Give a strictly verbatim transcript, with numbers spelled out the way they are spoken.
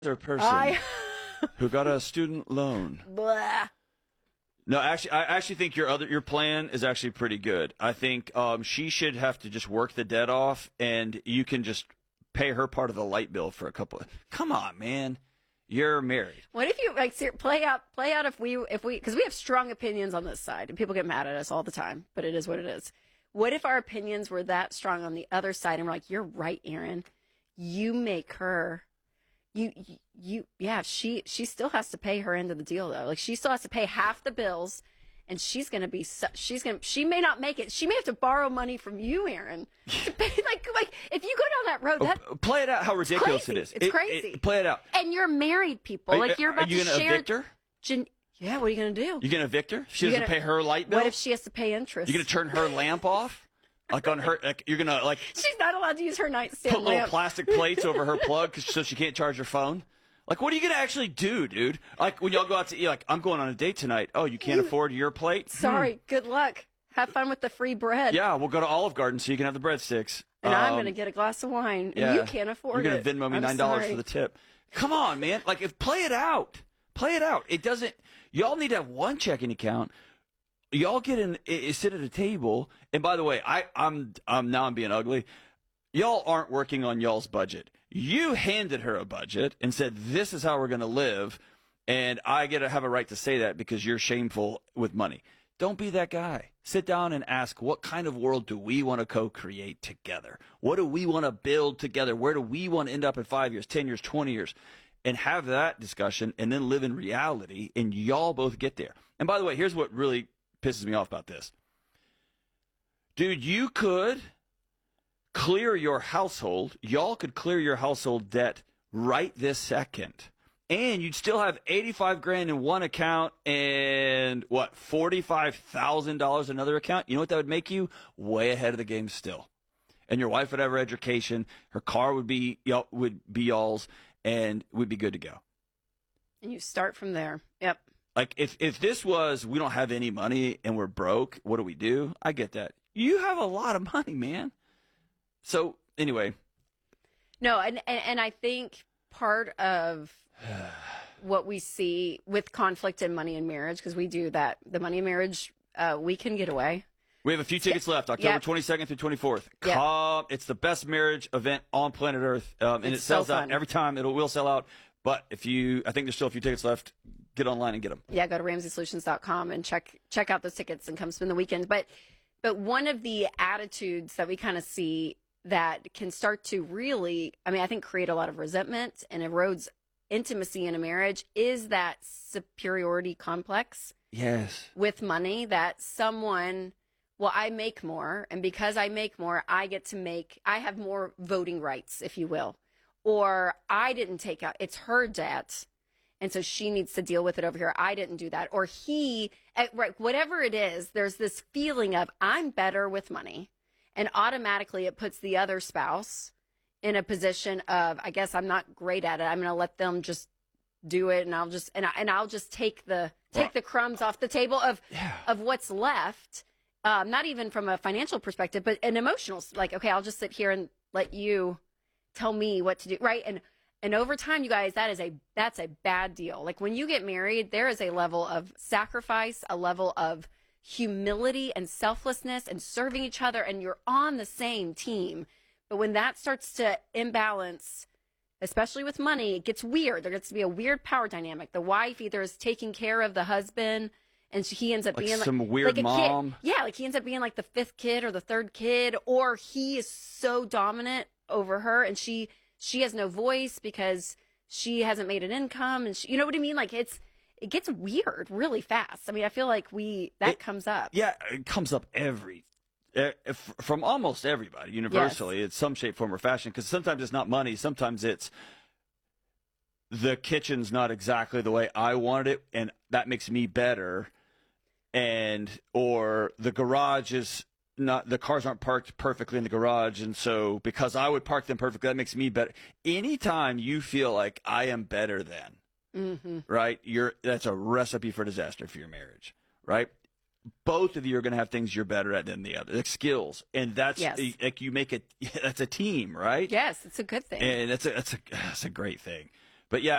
Other person I... who got a student loan. Blah. No, actually, I actually think your other your plan is actually pretty good. I think um, she should have to just work the debt off, and you can just pay her part of the light bill for a couple. Of, come on, man, you're married. What if you like ser- play out play out if we if we because we have strong opinions on this side, and people get mad at us all the time, but it is what it is. What if our opinions were that strong on the other side, and we're like, you're right, Aaron, you make her. You, you, you, yeah, she, she still has to pay her end of the deal though. Like she still has to pay half the bills, and she's going to be, su- she's going to, she may not make it. She may have to borrow money from you, Aaron. To pay, like, like if you go down that road, that oh, play it out how ridiculous crazy. it is. It's it, crazy. It, play it out. And you're married people. Are, like you're about are you to gonna share. evict her? Gen- yeah, what are you going to do? You going to evict her? She You doesn't gonna- pay her light bill? What if she has to pay interest? You going to turn her lamp off? Like on her, like you're gonna like She's not allowed to use her nightstand put little lamp. plastic plates over her plug so she can't charge her phone. Like, what are you going to actually do, dude? Like, when y'all go out to eat, like, I'm going on a date tonight. Oh, you can't You- afford your plate? Sorry, Hmm. good luck. Have fun with the free bread. Yeah, we'll go to Olive Garden so you can have the breadsticks. And I'm Um, going to get a glass of wine, and yeah. you can't afford You're it. going to Venmo me I'm nine dollars sorry. for the tip. Come on, man. Like, if play it out. Play it out. It doesn't – y'all need to have one checking account. Y'all get in – sit at a table. And by the way, I, I'm, I'm now I'm being ugly. Y'all aren't working on y'all's budget. You handed her a budget and said, this is how we're going to live, and I get to have a right to say that because you're shameful with money. Don't be that guy. Sit down and ask, what kind of world do we want to co-create together? What do we want to build together? Where do we want to end up in five years, ten years, twenty years? And have that discussion and then live in reality, and y'all both get there. And by the way, here's what really pisses me off about this. Dude, you could clear your household. Y'all could clear your household debt right this second. And you'd still have eighty-five grand in one account and what, forty-five thousand dollars in another account. You know what that would make you? Way ahead of the game still. And your wife would have her education, her car would be y'all would be y'all's, and we'd be good to go. And you start from there. Yep. Like if if this was we don't have any money and we're broke, what do we do? I get that. You have a lot of money, man. So anyway, No, and, and, and I think part of what we see with conflict in money and marriage, because we do that, the money and marriage uh, weekend getaway. we have a few tickets left, October Yeah. twenty-second through twenty-fourth. Yeah. Come, it's the best marriage event on planet Earth, um, and It's it sells so out fun. every time. It will sell out. But if you, I think there's still a few tickets left. Get online and get them. Yeah, go to ramsey solutions dot com and check check out those tickets and come spend the weekend. But but one of the attitudes that we kind of see that can start to really, I mean, I think create a lot of resentment and erodes intimacy in a marriage is that superiority complex Yes. with money, that someone, well, I make more, and because I make more, I get to make, I have more voting rights, if you will. Or I didn't take out, it's her debt, and so she needs to deal with it over here. I didn't do that. Or he, eh, right, whatever it is, there's this feeling of I'm better with money. And automatically it puts the other spouse in a position of, I guess I'm not great at it. I'm going to let them just do it, and I'll just and, I, and I'll just take the take Well, the crumbs off the table of Yeah. of what's left. Um, not even from a financial perspective, but an emotional. Like, okay, I'll just sit here and let you tell me what to do, right? And and over time, you guys, that is a that's a bad deal. Like when you get married, there is a level of sacrifice, a level of humility and selflessness and serving each other, and you're on the same team. But when that starts to imbalance, especially with money, it gets weird. There gets to be a weird power dynamic. The wife either is taking care of the husband, and she, he ends up Like being some like, weird like a mom. Kid. Yeah, like he ends up being like the fifth kid or the third kid, or he is so dominant over her, and she she has no voice because she hasn't made an income, and she, you know what I mean? Like it's it gets weird really fast. I mean, I feel like we that It- comes up. Yeah, it comes up every eh, if- from almost everybody universally in some shape, form, or fashion. Because sometimes it's not money. Sometimes it's the kitchen's not exactly the way I wanted it, and that makes me better. And or the garage is not the cars aren't parked perfectly in the garage, and so because I would park them perfectly, that makes me better. Anytime you feel like I am better than. Mm-hmm. Right? You're that's a recipe for disaster for your marriage, right? Both of you are going to have things you're better at than the other, like skills, and that's Yes. like you make it. That's a team, right? Yes, it's a good thing. And that's a that's a that's a great thing. But yeah,